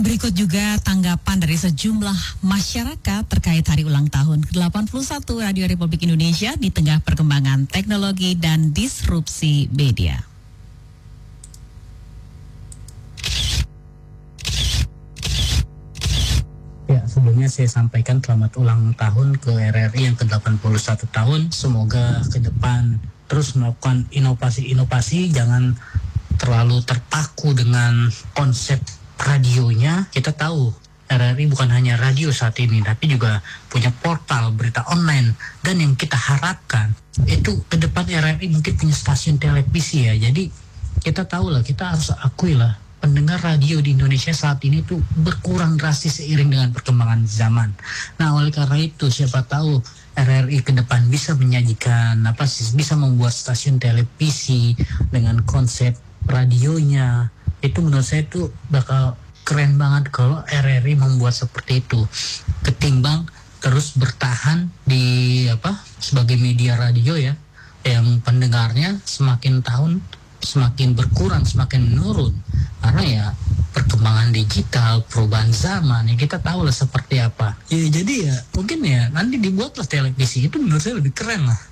berikut juga tanggapan dari sejumlah masyarakat terkait hari ulang tahun ke-81 Radio Republik Indonesia di tengah perkembangan teknologi dan disrupsi media. Ya, sebelumnya saya sampaikan selamat ulang tahun ke RRI yang ke-81 tahun. Semoga ke depan terus melakukan inovasi-inovasi, jangan terlalu terpaku dengan konsep radionya. Kita tahu RRI bukan hanya radio saat ini, tapi juga punya portal berita online. Dan yang kita harapkan itu ke depan RRI mungkin punya stasiun televisi ya. Jadi kita tahu lah, kita harus akui lah, pendengar radio di Indonesia saat ini tuh berkurang drastis seiring dengan perkembangan zaman. Nah, oleh karena itu siapa tahu RRI ke depan bisa menyajikan bisa membuat stasiun televisi dengan konsep radionya. Itu menurut saya itu bakal keren banget kalau RRI membuat seperti itu, ketimbang terus bertahan di sebagai media radio ya, yang pendengarnya semakin tahun semakin berkurang, semakin menurun, karena ya perkembangan digital, perubahan zaman ya kita tahu lah seperti apa. Ya jadi ya mungkin ya nanti dibuatlah televisi, itu menurut saya lebih keren lah.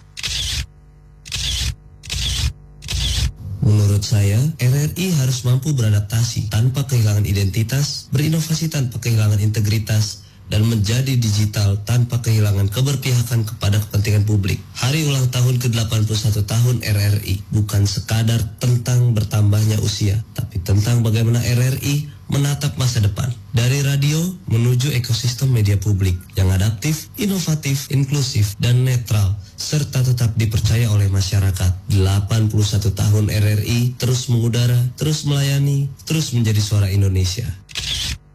Menurut saya, RRI harus mampu beradaptasi tanpa kehilangan identitas, berinovasi tanpa kehilangan integritas, dan menjadi digital tanpa kehilangan keberpihakan kepada kepentingan publik. Hari ulang tahun ke-81 tahun RRI bukan sekadar tentang bertambahnya usia, tapi tentang bagaimana RRI menatap masa depan. Dari radio menuju ekosistem media publik yang adaptif, inovatif, inklusif, dan netral, serta tetap dipercaya oleh masyarakat. 81 tahun RRI terus mengudara, terus melayani, terus menjadi suara Indonesia.